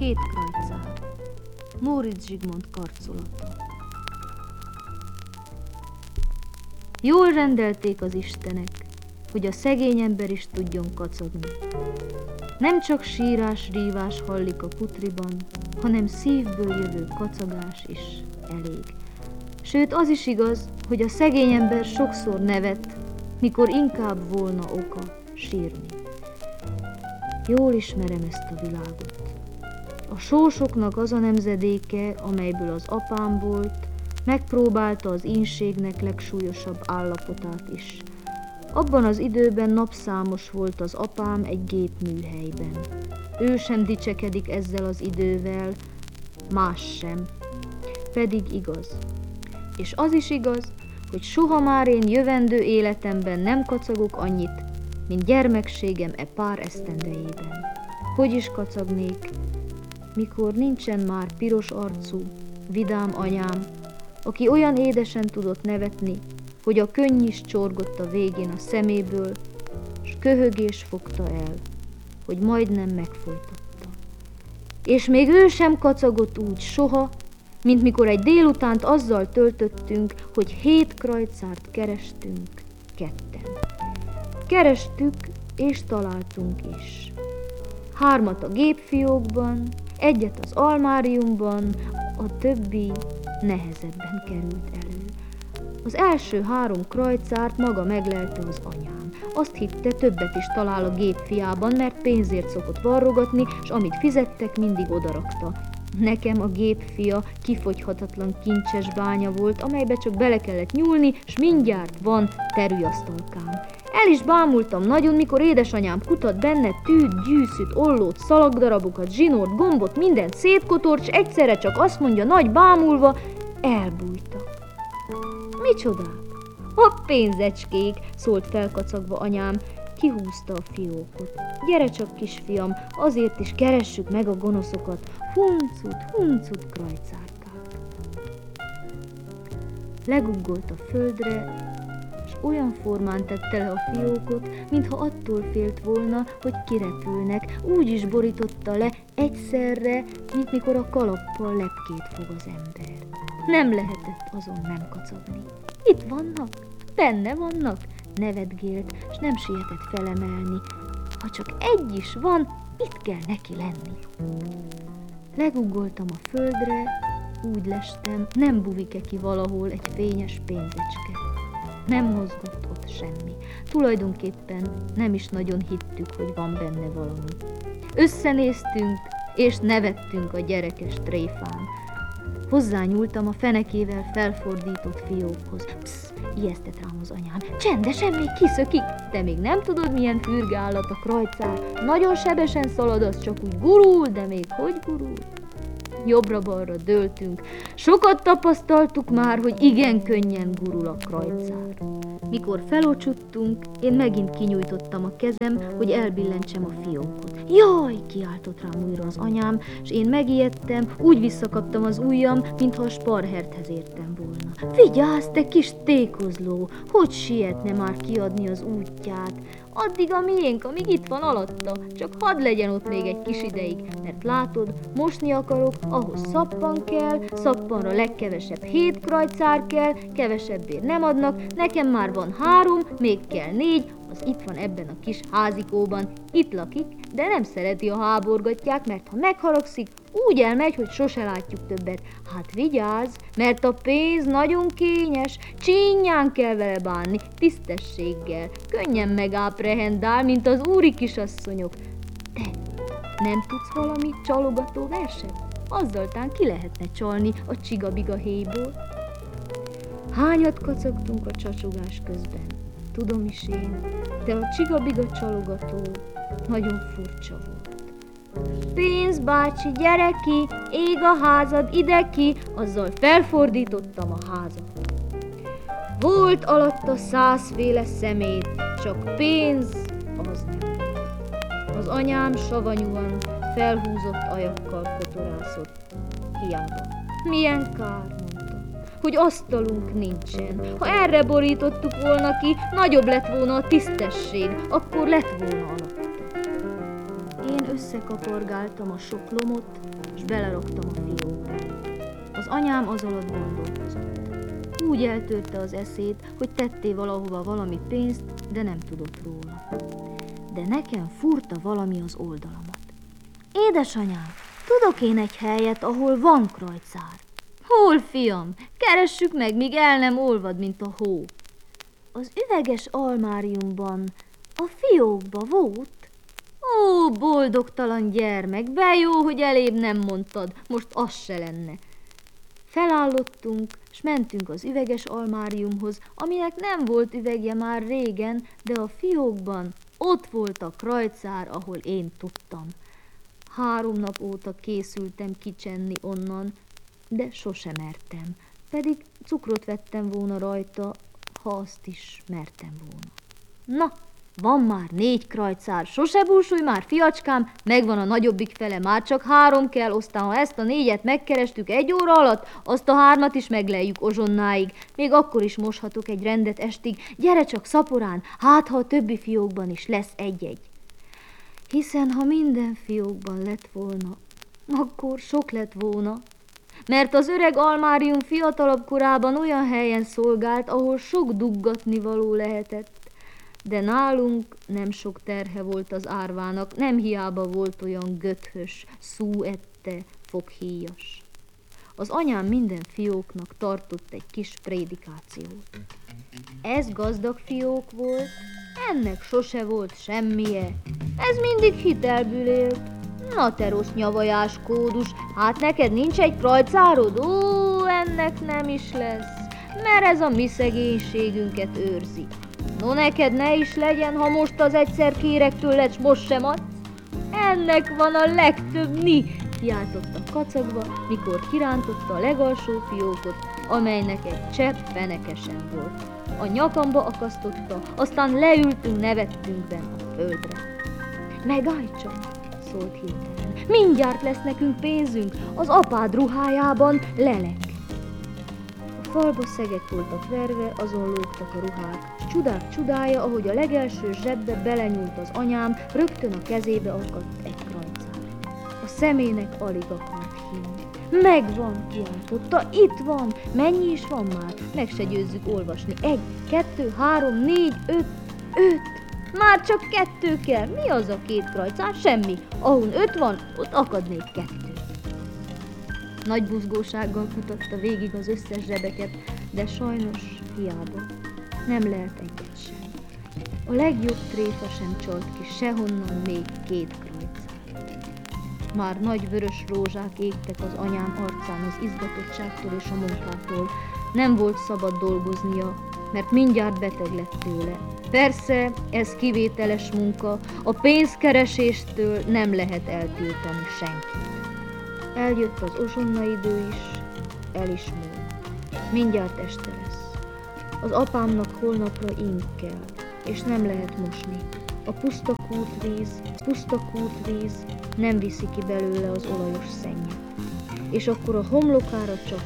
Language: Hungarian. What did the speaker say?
2 krajcár. Móricz Zsigmond karcolata. Jól rendelték az istenek, hogy a szegény ember is tudjon kacagni. Nem csak sírás-rívás hallik a putriban, hanem szívből jövő kacagás is elég. Sőt, az is igaz, hogy a szegény ember sokszor nevet, mikor inkább volna oka sírni. Jól ismerem ezt a világot. A sósoknak az a nemzedéke, amelyből az apám volt, megpróbálta az ínségnek legsúlyosabb állapotát is. Abban az időben napszámos volt az apám egy gépműhelyben. Ő sem dicsekedik ezzel az idővel, más sem. Pedig igaz. És az is igaz, hogy soha már én jövendő életemben nem kacagok annyit, mint gyermekségem e pár esztendejében. Hogy is kacagnék, mikor nincsen már piros arcú, vidám anyám, aki olyan édesen tudott nevetni, hogy a könny is csorgott a végén a szeméből, s köhögés fogta el, hogy majdnem megfojtatta. És még ő sem kacagott úgy soha, mint mikor egy délutánt azzal töltöttünk, hogy 7 krajcárt kerestünk ketten. Kerestük és találtunk is. 3 a gépfiókban, 1 az almáriumban, a többi nehezebben került elő. Az első 3 krajcárt maga meglelte az anyám. Azt hitte, többet is talál a gépfiában, mert pénzért szokott varrogatni, s amit fizettek, mindig odarakta. Nekem a gépfia kifogyhatatlan kincses bánya volt, amelybe csak bele kellett nyúlni, s mindjárt van terülyasztalkám. El is bámultam nagyon, mikor édesanyám kutat benne tűt, gyűszűt, ollót, szalagdarabokat, zsinort, gombot, mindent szétkotort, s egyszerre csak azt mondja nagy bámulva, elbújtak. Micsodák? A pénzecskék, szólt felkacagva anyám, kihúzta a fiókot. Gyere csak, kisfiam, azért is keressük meg a gonoszokat, huncut krajcárkát. Leguggolt a földre, s olyan formán tette le a fiókot, mintha attól félt volna, hogy kirepülnek, úgy is borította le egyszerre, mint mikor a kalappal lepkét fog az ember. Nem lehetett azon nem kacagni. Itt vannak, benne vannak, nevetgélt, s nem sietett felemelni. Ha csak egy is van, itt kell neki lenni. Leguggoltam a földre, úgy lestem, nem buvik-e ki valahol egy fényes pénzecske. Nem mozgott ott semmi. Tulajdonképpen nem is nagyon hittük, hogy van benne valami. Összenéztünk, és nevettünk a gyerekes tréfán. Hozzányúltam a fenekével felfordított fiókhoz. Psz, ijesztett rám az anyám. Csendesen, még kiszökik. Te még nem tudod, milyen fürge állat a krajcár. Nagyon sebesen szalad, az csak úgy gurul, de még hogy gurul. Jobbra-balra dőltünk. Sokat tapasztaltuk már, hogy igen könnyen gurul a krajcár. Mikor felocsuttunk, én megint kinyújtottam a kezem, hogy elbillentsem a fiókot. Jaj, kiáltott rám újra az anyám, és én megijedtem, úgy visszakaptam az ujjam, mintha a sparherthez értem volna. Vigyázz, te kis tékozló, hogy sietne már kiadni az útját? Addig a miénk, amíg itt van alatta, csak hadd legyen ott még egy kis ideig, mert látod, mosni akarok, ahhoz szappan kell, szappanra legkevesebb 7 krajcár kell, kevesebbért nem adnak, nekem már van 3, még kell 4, az itt van ebben a kis házikóban, itt lakik, de nem szereti, ha háborgatják, mert ha megharagszik, úgy elmegy, hogy sose látjuk többet. Hát vigyázz, mert a pénz nagyon kényes, csínyán kell vele bánni, tisztességgel, könnyen megáprehendál, mint az úri kisasszonyok. Te nem tudsz valami csalogató verset? Azzal tán ki lehetne csalni a csigabiga héjból. Hányat kacagtunk a csacsogás közben? Tudom is én, de a csigabiga csalogató nagyon furcsa volt. Pénz, bácsi, gyere ki, ég a házad, ide ki, azzal felfordítottam a házat. Volt alatta 100 féle szemét, csak pénz az nem. Az anyám savanyúan, felhúzott ajakkal kotorászott. Hiába. Milyen kár, mondta, hogy asztalunk nincsen. Ha erre borítottuk volna ki, nagyobb lett volna a tisztesség, akkor lett volna alatta. Én összekapargáltam a sok lomot, s beleraktam a fiókba. Az anyám az alatt gondolkozott. Úgy eltörte az eszét, hogy tetté valahova valami pénzt, de nem tudott róla. De nekem furta valami az oldalamat. Édesanyám, tudok én egy helyet, ahol van krajcár? Hol, fiam? Keressük meg, míg el nem olvad, mint a hó. Az üveges almáriumban, a fiókba volt. Ó, boldogtalan gyermek, be jó, hogy elébb nem mondtad, most az se lenne. Felállottunk, s mentünk az üveges almáriumhoz, aminek nem volt üvegje már régen, de a fiókban ott volt a krajcár, ahol én tudtam. 3 nap óta készültem kicsenni onnan, de sose mertem, pedig cukrot vettem volna rajta, ha azt is mertem volna. Na, van már 4 krajcár, sose búsulj már, fiacskám, megvan a nagyobbik fele, már csak 3 kell, aztán ha ezt a 4-et megkerestük 1 óra alatt, azt a 3-at is megleljük ozsonnáig, még akkor is moshatok egy rendet estig, gyere csak szaporán, hát ha a többi fiókban is lesz 1-1. Hiszen ha minden fiókban lett volna, akkor sok lett volna, mert az öreg almárium fiatalabb korában olyan helyen szolgált, ahol sok duggatnivaló lehetett, de nálunk nem sok terhe volt az árvának, nem hiába volt olyan göthös, szúette, foghíjas. Az anyám minden fióknak tartott egy kis prédikációt. Ez gazdag fiók volt, ennek sose volt semmije, ez mindig hitelből élt. Na te rossz nyavajás kódus, hát neked nincs egy krajcárod? Ó, ennek nem is lesz, mert ez a mi szegénységünket őrzi. No neked ne is legyen, ha most az egyszer kérek tőled, s most sem adsz. Ennek van a legtöbb ni, kiáltotta kacagva, mikor kirántotta a legalsó fiókot, amelynek egy csepp feneke sem volt. A nyakamba akasztotta, aztán leültünk, nevettünk bent a földre. Megállj csak, szólt hirtelen, mindjárt lesz nekünk pénzünk, az apád ruhájában lelek. A falba szegek voltak verve, azon lógtak a ruhák, s csodák csodája, ahogy a legelső zsebbe belenyúlt az anyám, rögtön a kezébe akadt egy krajcár. A szemének alig akart hinni. Megvan, kiáltotta, itt van, mennyi is van már, meg se győzzük olvasni. 1, 2, 3, 4, 5, 5. Már csak 2 kell, mi az a 2 krajcár? Semmi, ahol 5 van, ott akad még 2. Nagy buzgósággal kutatta végig az összes zsebeket, de sajnos hiába, nem lehet egyet sem. A legjobb tréfa sem csalt ki sehonnan még 2 krajcár. Már nagy vörös rózsák égtek az anyám arcán az izgatottságtól és a munkától. Nem volt szabad dolgoznia, mert mindjárt beteg lett tőle. Persze, ez kivételes munka, a pénzkereséstől nem lehet eltiltani senkit. Eljött az ozsonnaidő is, el is múlt. Mindjárt este lesz. Az apámnak holnapra ing kell, és nem lehet mosni. A puszta kútvíz nem viszi ki belőle az olajos szennyet. És akkor a homlokára csak